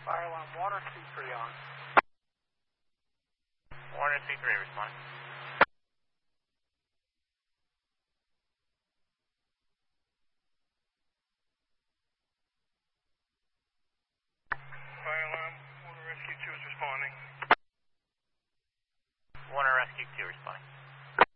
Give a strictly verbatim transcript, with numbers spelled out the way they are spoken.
Fire alarm, water, C three on. Water, C three, respond.